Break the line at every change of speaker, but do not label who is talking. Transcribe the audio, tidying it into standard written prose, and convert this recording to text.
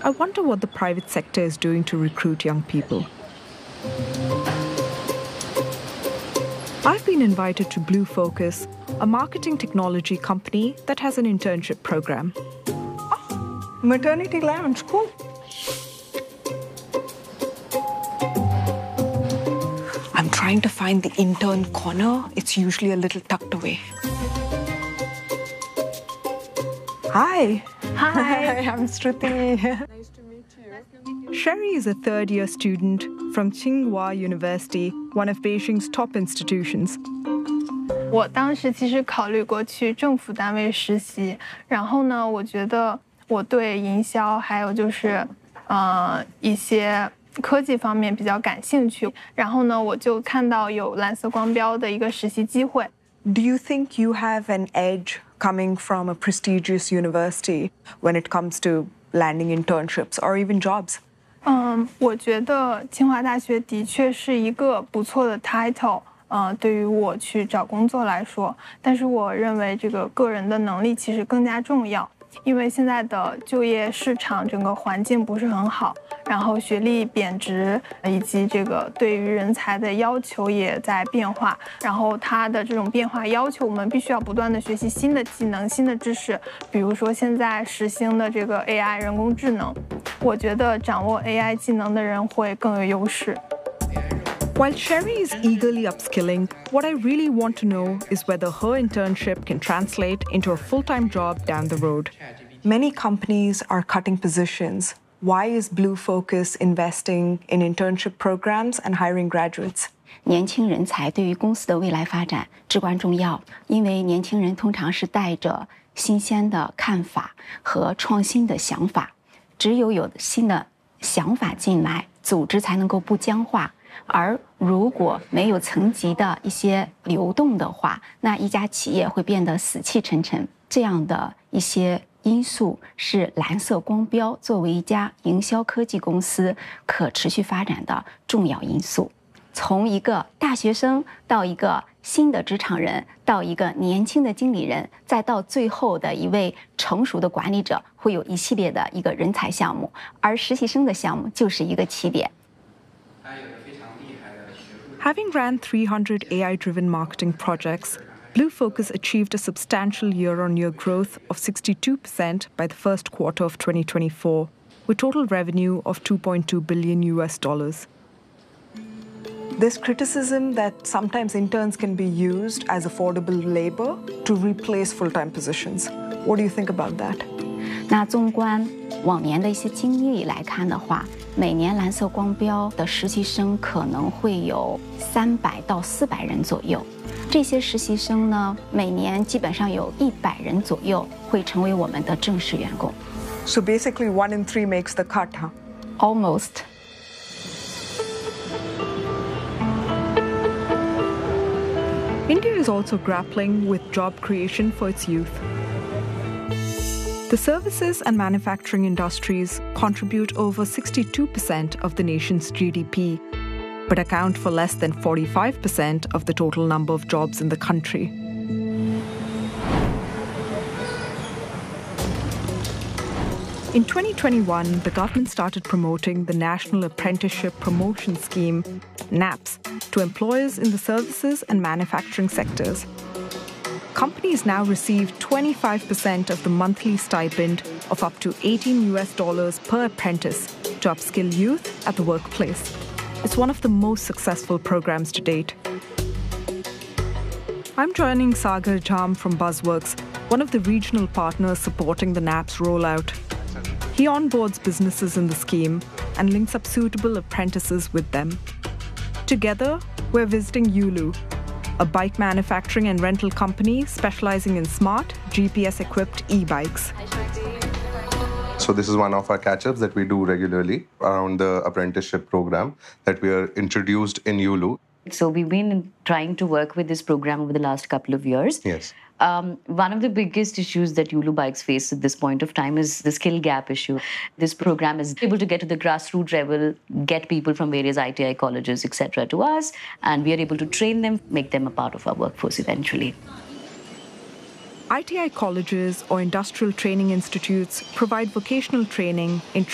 I wonder what the private sector is doing to recruit young people. I've been invited to Blue Focus, a marketing technology company that has an internship program.
Oh, maternity lounge, cool. I'm trying to find the intern corner. It's usually a little tucked away. Hi.
Hi.
I'm Shruti.
Nice to meet you.
Sherry is a third-year student from Tsinghua University, one of Beijing's top institutions.
我当时其实考虑过去政府单位实习，然后呢，我觉得我对营销还有就是一些科技方面比较感兴趣，然后呢，我就看到有蓝色光标的一个实习机会。
Do you think you have an edge coming from a prestigious university when it comes to landing internships or even jobs?
我觉得清华大学的确是一个不错的 title， 对于我去找工作来说，但是我认为这个个人的能力其实更加重要。因为现在的就业市场整个环境不是很好，然后学历贬值，以及这个对于人才的要求也在变化，然后它的这种变化要求我们必须要不断的学习新的技能、新的知识，比如说现在时兴的这个 AI 人工智能，我觉得掌握 AI 技能的人会更有优势。
While Sherry is eagerly upskilling, what I really want to know is whether her internship can translate into a full-time job down the road.
Many companies are cutting positions. Why is Blue Focus investing in internship programs and hiring graduates?
年轻人才对于公司的未来发展至关重要，因为年轻人通常是带着新鲜的看法和创新的想法，只有新的想法进来，组织才能够不僵化。而如果没有层级的一些流动的话，那一家企业会变得死气沉沉。这样的一些因素是蓝色光标作为一家营销科技公司可持续发展的重要因素。从一个大学生到一个新的职场人，到一个年轻的经理人，再到最后的一位成熟的管理者，会有一系列的一个人才项目，而实习生的项目就是一个起点。
Having ran 300 AI-driven marketing projects, Blue Focus achieved a substantial year-on-year growth of 62% by the first quarter of 2024, with total revenue of $2.2 billion.
There's criticism that sometimes interns can be used as affordable labor to replace full-time positions. What do you think about that?
那纵观往年的一些经历来看的话，每年蓝色光标的实习生可能会有300到400人左右。这些实习生呢，每年基本上有100人左右会成为我们的正式员工。
So basically, 1 in 3 makes the cut, huh?
Almost.
India is also grappling with job creation for its youth. The services and manufacturing industries contribute over 62% of the nation's GDP, but account for less than 45% of the total number of jobs in the country. In 2021, the government started promoting the National Apprenticeship Promotion Scheme, NAPS, to employers in the services and manufacturing sectors. Companies now receive 25% of the monthly stipend of up to $18 per apprentice to upskill youth at the workplace. It's one of the most successful programs to date. I'm joining Sagar Jam from Buzzworks, one of the regional partners supporting the NAPS rollout. He onboards businesses in the scheme and links up suitable apprentices with them. Together, we're visiting Yulu, a bike manufacturing and rental company specializing in smart, GPS-equipped e-bikes.
So this is one of our catch-ups that we do regularly around the apprenticeship program that we are introduced in Yulu.
So we've been trying to work with this program over the last couple of years.
Yes.
One of the biggest issues that Yulu Bikes face at this point of time is the skill gap issue. This program is able to get to the grassroots level, get people from various ITI colleges, etc. to us, and we are able to train them, make them a part of our workforce eventually.
ITI colleges or industrial training institutes provide vocational training in